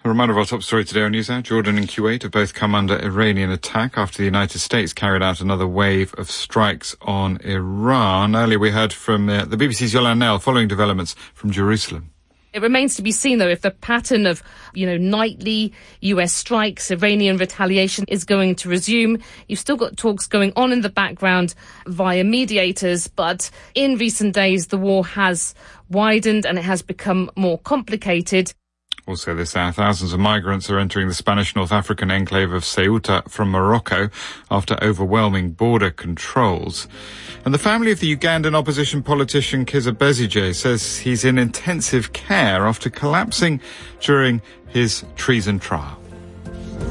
A reminder of our top story today on NewsHour. Jordan and Kuwait have both come under Iranian attack after the United States carried out another wave of strikes on Iran. Earlier we heard from the BBC's Yolande Knell following developments from Jerusalem. It remains to be seen, though, if the pattern of, nightly US strikes, Iranian retaliation is going to resume. You've still got talks going on in the background via mediators, but in recent days the war has widened and it has become more complicated. Also this hour, thousands of migrants are entering the Spanish North African enclave of Ceuta from Morocco after overwhelming border controls. And the family of the Ugandan opposition politician Kizza Besigye says he's in intensive care after collapsing during his treason trial.